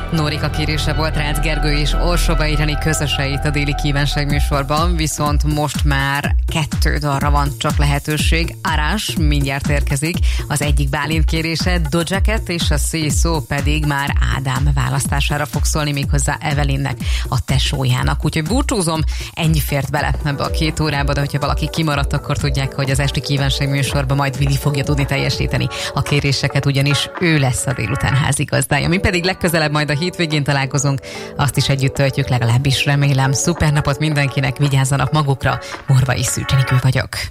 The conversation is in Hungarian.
Nórika kérése volt Rácz Gergő és Orsolba Ireni közöseit a déli kívánság műsorban, viszont most már 2 dalra van csak lehetőség. Arás mindjárt érkezik, az egyik Bálint kérése, Doja Cat és a Szó pedig már Ádám választására fog szólni, méghozzá Evelynnek, a tesójának. Úgyhogy búcsúzom, ennyi fért bele ebbe a 2 órába, de hogyha valaki kimaradt, akkor tudják, hogy az esti kívánság műsorban majd Vili fogja tudni teljesíteni a kéréseket, ugyanis ő lesz a délután házigazdája. Mi pedig legközelebb majd a hétvégén találkozunk, azt is együtt töltjük, legalábbis remélem. Szuper napot mindenkinek, vigyázzanak magukra, Morvai Szűcs Enikő vagyok.